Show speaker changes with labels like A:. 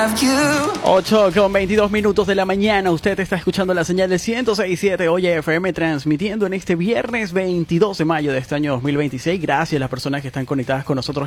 A: 8:22 de la mañana. Usted está escuchando la señal de 106.7 Oye FM, transmitiendo en este viernes 22 de mayo de este año 2026. Gracias a las personas que están conectadas con nosotros